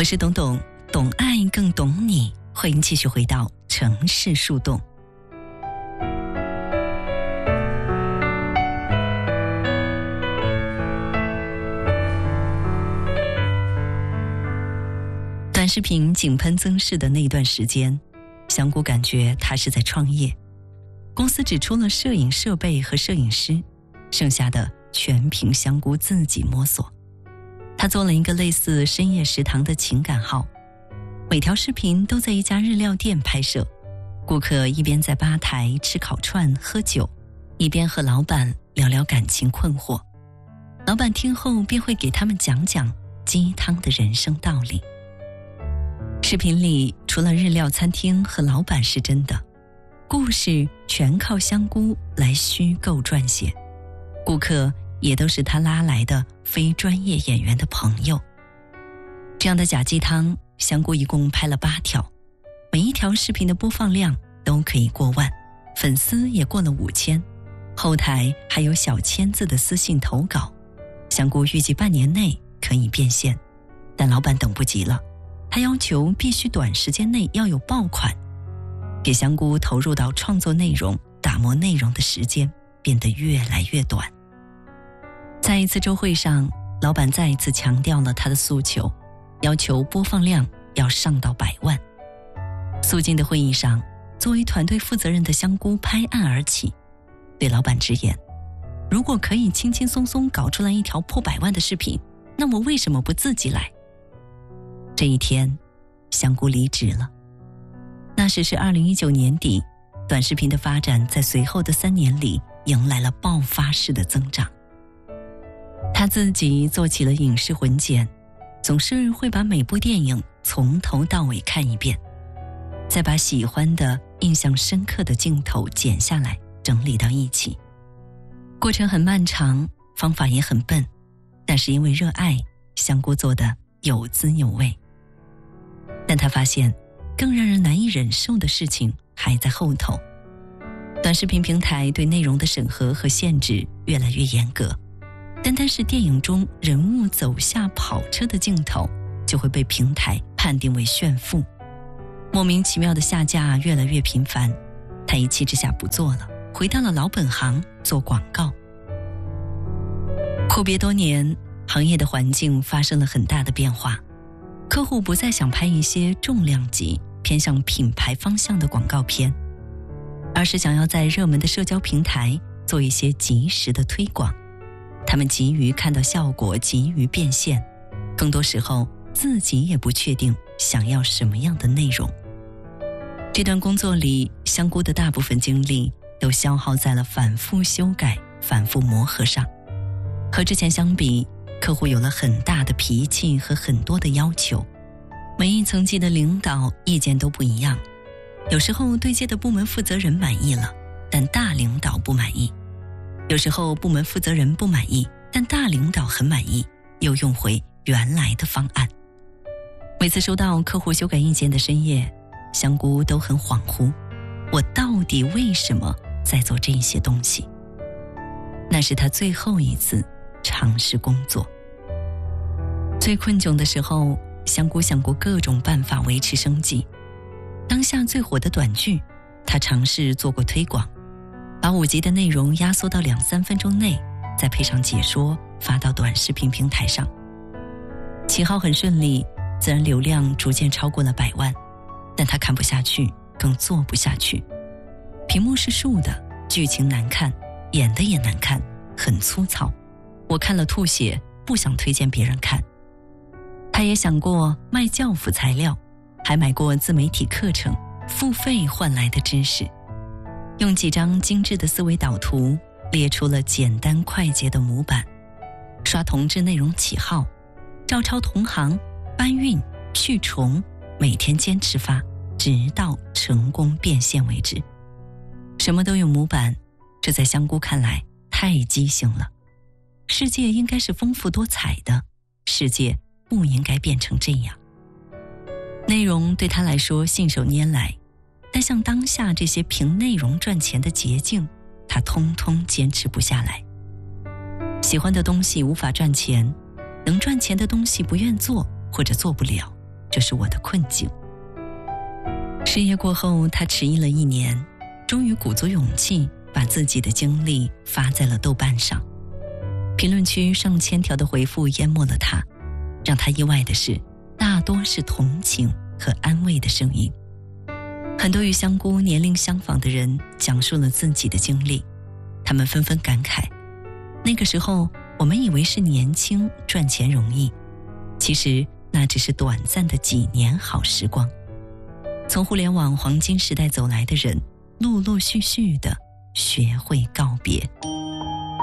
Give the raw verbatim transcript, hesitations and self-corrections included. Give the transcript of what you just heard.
我是董董，懂爱更懂你，欢迎继续回到城市树洞。短视频井喷增势的那段时间，香菇感觉他是在创业，公司只出了摄影设备和摄影师，剩下的全凭香菇自己摸索。他做了一个类似深夜食堂的情感号，每条视频都在一家日料店拍摄，顾客一边在吧台吃烤串喝酒，一边和老板聊聊感情困惑，老板听后便会给他们讲讲鸡汤的人生道理。视频里除了日料餐厅和老板是真的，故事全靠香菇来虚构撰写，顾客也都是他拉来的非专业演员的朋友。这样的假鸡汤，香菇一共拍了八条，每一条视频的播放量都可以过万，粉丝也过了五千，后台还有小千字的私信投稿。香菇预计半年内可以变现，但老板等不及了，他要求必须短时间内要有爆款，给香菇投入到创作内容、打磨内容的时间变得越来越短。在一次周会上，老板再一次强调了他的诉求，要求播放量要上到百万。肃静的会议上，作为团队负责人的香菇拍案而起，对老板直言，如果可以轻轻松松搞出来一条破百万的视频，那我为什么不自己来？这一天，香菇离职了。那时是二零一九年底，短视频的发展在随后的三年里迎来了爆发式的增长。他自己做起了影视混剪，总是会把每部电影从头到尾看一遍，再把喜欢的、印象深刻的镜头剪下来，整理到一起。过程很漫长，方法也很笨，但是因为热爱，香菇做的有滋有味。但他发现更让人难以忍受的事情还在后头。短视频平台对内容的审核和限制越来越严格，单单是电影中人物走下跑车的镜头就会被平台判定为炫富，莫名其妙的下架越来越频繁。他一气之下不做了，回到了老本行做广告。阔别多年，行业的环境发生了很大的变化，客户不再想拍一些重量级、偏向品牌方向的广告片，而是想要在热门的社交平台做一些及时的推广。他们急于看到效果，急于变现，更多时候自己也不确定想要什么样的内容。这段工作里，香菇的大部分精力都消耗在了反复修改、反复磨合上。和之前相比，客户有了很大的脾气和很多的要求，每一层级的领导意见都不一样，有时候对接的部门负责人满意了，但大领导不满意，有时候部门负责人不满意，但大领导很满意，又用回原来的方案。每次收到客户修改意见的深夜，香菇都很恍惚，我到底为什么在做这些东西？那是他最后一次尝试工作。最困窘的时候，香菇想过各种办法维持生计。当下最火的短剧，他尝试做过推广，把五集的内容压缩到两三分钟内，再配上解说发到短视频平台上。起号很顺利，自然流量逐渐超过了百万，但他看不下去，更做不下去。屏幕是竖的，剧情难看，演的也难看，很粗糙，我看了吐血，不想推荐别人看。他也想过卖教辅材料，还买过自媒体课程，付费换来的知识，用几张精致的思维导图列出了简单快捷的模板，刷同质内容起号，照抄同行，搬运去重，每天坚持发，直到成功变现为止。什么都有模板，这在香菇看来太畸形了。世界应该是丰富多彩的，世界不应该变成这样。内容对他来说信手拈来，但像当下这些凭内容赚钱的捷径，他通通坚持不下来。喜欢的东西无法赚钱，能赚钱的东西不愿做或者做不了， 这是我的困境。事业过后，他迟疑了一年，终于鼓足勇气把自己的经历发在了豆瓣上。评论区上千条的回复淹没了他，让他意外的是，大多是同情和安慰的声音。很多与香菇年龄相仿的人讲述了自己的经历，他们纷纷感慨，那个时候我们以为是年轻赚钱容易，其实那只是短暂的几年好时光。从互联网黄金时代走来的人，陆陆续续地学会告别。